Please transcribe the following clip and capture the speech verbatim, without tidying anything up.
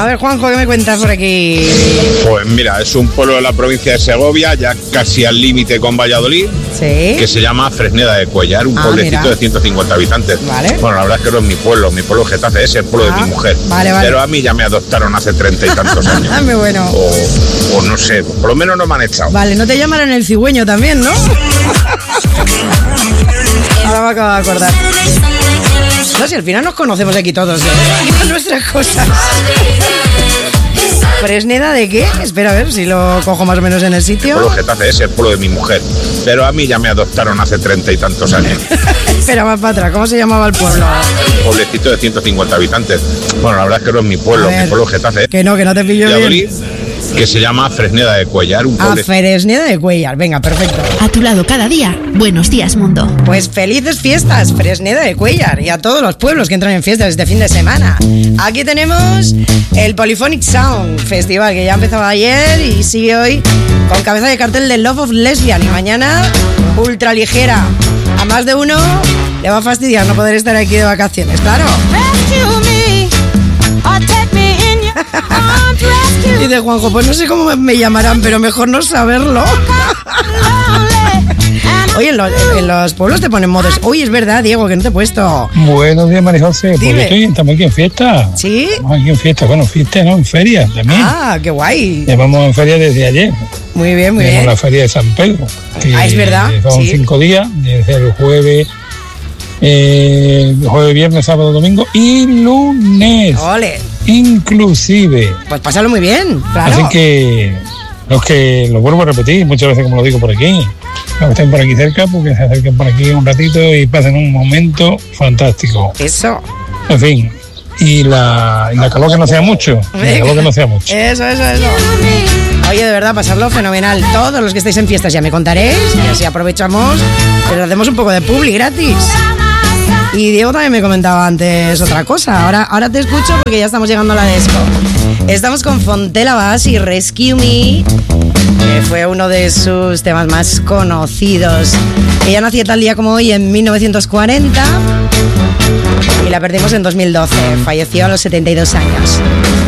A ver, Juanjo, ¿qué me cuentas por aquí? Pues mira, es un pueblo de la provincia de Segovia, ya casi al límite con Valladolid, Sí. que se llama Fresneda de Cuellar, un Ah, pueblecito mira. de ciento cincuenta habitantes. Vale. Bueno, la verdad es que no es mi pueblo, mi pueblo es Getafe, es el pueblo Ah, de mi mujer. vale, vale. Pero a mí ya me adoptaron hace treinta y tantos años. Ah, muy bueno. O, o no sé, por lo menos no me han echado. Vale, no te llamarán el cigüeño también, ¿no? Ahora me acabo de acordar. No, si al final nos conocemos aquí todos, ¿eh? Y con nuestras cosas. ¿Fresneda de qué? Espera a ver si lo cojo más o menos en el El sitio. pueblo de Getafe es el pueblo de mi mujer. Pero a mí ya me adoptaron hace treinta y tantos años. Espera más para atrás, ¿cómo se llamaba el pueblo? Un pueblecito de ciento cincuenta habitantes. Bueno, la verdad es que no es mi pueblo, A ver. mi pueblo es Getafe. Que no, que no te pillo Valladolid, bien. que se llama Fresneda de Cuellar, un A pueblecito. Fresneda de Cuellar, venga, perfecto. A tu lado cada día. Buenos días, mundo. Pues felices fiestas, Fresneda de Cuellar, y a todos los pueblos que entran en fiestas este fin de semana. Aquí tenemos el Polyphonic Sound Festival, que ya empezaba ayer y sigue hoy con cabeza de cartel de Love of Lesbian, y mañana ultra ligera. A más de uno le va a fastidiar no poder estar aquí de vacaciones, claro. Dice Juanjo, pues no sé cómo me llamarán, pero mejor no saberlo. Oye, en los, en los pueblos te ponen modos. Oye, es verdad, Diego, que no te he puesto. Buenos días, María José. Pues Dime. estoy, estamos aquí en fiesta. ¿Sí? Estamos aquí en fiesta. Bueno, fiesta, ¿no? En feria también. Ah, qué guay. Llevamos en feria desde ayer. Muy bien, muy Tenemos bien. la feria de San Pedro. Que Ah, es verdad, Son sí. cinco días, desde el jueves, eh, jueves, viernes, sábado, domingo y lunes. Ole, Inclusive. pues pásalo muy bien, claro. Así que los que lo vuelvo a repetir muchas veces como lo digo por aquí, los que estén por aquí cerca, porque se acerquen por aquí un ratito y pasen un momento fantástico. Eso. En fin, y la, y la calor que no sea mucho, la calor que no sea mucho. Eso, eso, eso. Oye, de verdad, pasarlo fenomenal. Todos los que estáis en fiestas ya me contaréis, y así aprovechamos, pero hacemos un poco de publi gratis. Y Diego también me comentaba antes otra cosa. Ahora, ahora te escucho porque ya estamos llegando a la disco. Estamos con Fontella Bass y Rescue Me, que fue uno de sus temas más conocidos. Ella nació tal día como hoy en mil novecientos cuarenta y la perdimos en dos mil doce. Falleció a los setenta y dos años.